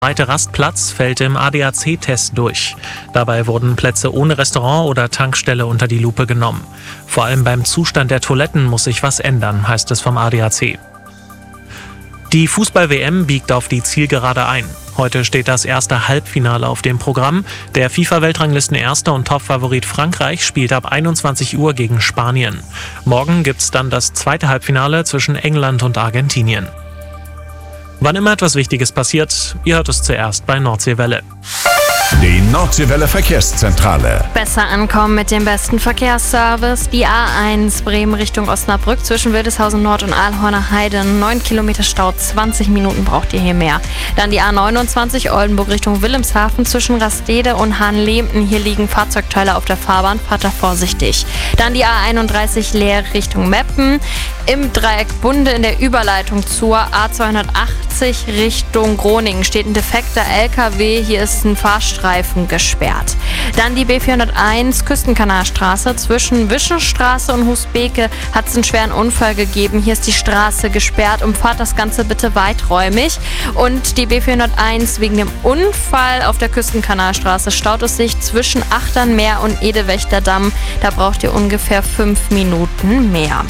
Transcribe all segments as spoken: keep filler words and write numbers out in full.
zweite Rastplatz fällt im A D A C-Test durch. Dabei wurden Plätze ohne Restaurant oder Tankstelle unter die Lupe genommen. Vor allem beim Zustand der Toiletten muss sich was ändern, heißt es vom A D A C. Die Fußball-W M biegt auf die Zielgerade ein. Heute steht das erste Halbfinale auf dem Programm. Der FIFA-Weltranglisten-Erster und Topfavorit Frankreich spielt ab einundzwanzig Uhr gegen Spanien. Morgen gibt's dann das zweite Halbfinale zwischen England und Argentinien. Wann immer etwas Wichtiges passiert, ihr hört es zuerst bei Nordseewelle. Die Nordseewelle Verkehrszentrale. Besser ankommen mit dem besten Verkehrsservice. Die A eins Bremen Richtung Osnabrück zwischen Wildeshausen Nord und Aalhorner Heide. neun Kilometer Stau, zwanzig Minuten braucht ihr hier mehr. Dann die A neunundzwanzig Oldenburg Richtung Wilhelmshaven zwischen Rastede und Hahnlehmten. Hier liegen Fahrzeugteile auf der Fahrbahn, fahrt da vorsichtig. Dann die A einunddreißig Leer Richtung Meppen. Im Dreieck Bunde in der Überleitung zur A zweihundertachtzig Richtung Groningen steht ein defekter L K W. Hier ist ein Fahrstreifen gesperrt. Dann die B vierhunderteins Küstenkanalstraße zwischen Wischenstraße und Husbeke hat es einen schweren Unfall gegeben. Hier ist die Straße gesperrt. Umfahrt das Ganze bitte weiträumig. Und die B vierhunderteins wegen dem Unfall auf der Küstenkanalstraße staut es sich zwischen Achternmeer und Edewächterdamm. Da braucht ihr ungefähr fünf Minuten mehr.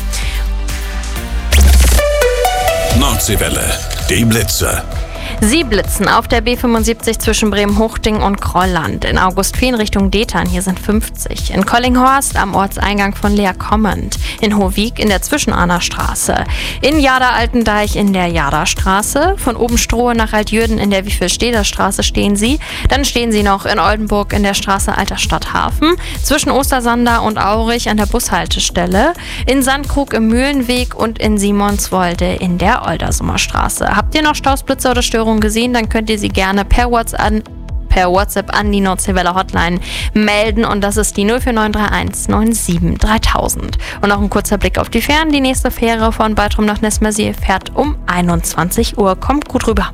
Nordseewelle, die Blitze. Sie blitzen auf der B fünfundsiebzig zwischen Bremen-Hochding und Krolland. In Augustfehn Richtung Detern, hier sind fünfzig. In Collinghorst am Ortseingang von Leer kommend. In Hohwig in der Zwischenahner-Straße. In Jada-Altendeich in der Jada-Straße. Von Obenstrohe nach Altjürden in der Wiefelsteder-Straße stehen Sie. Dann stehen Sie noch in Oldenburg in der Straße Alter Stadthafen. Zwischen Ostersander und Aurich an der Bushaltestelle. In Sandkrug im Mühlenweg und in Simonswolde in der Oldersumer Straße. Habt ihr noch Stausblitze oder Störungen gesehen, dann könnt ihr sie gerne per WhatsApp, per WhatsApp an die Nordseewelle Hotline melden und das ist die null vier neun drei eins neun sieben dreitausend. Und noch ein kurzer Blick auf die Fähren. Die nächste Fähre von Baltrum nach Nessmersier fährt um einundzwanzig Uhr. Kommt gut rüber.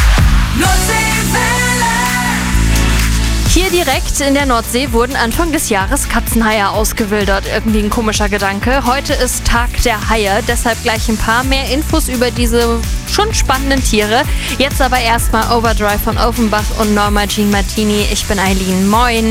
Hier direkt in der Nordsee wurden Anfang des Jahres Katzenhaie ausgewildert. Irgendwie ein komischer Gedanke. Heute ist Tag der Haie, deshalb gleich ein paar mehr Infos über diese schon spannenden Tiere. Jetzt aber erstmal Overdrive von Offenbach und Norma Jean Martini. Ich bin Eileen. Moin.